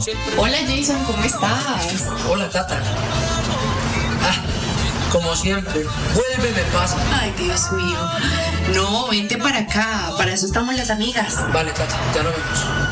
Hola Jason, ¿cómo estás? Hola Tata. Como siempre, vuelve, me pasa. Ay, Dios mío. No, vente para acá, para eso estamos las amigas. Vale, Tata, ya lo vemos.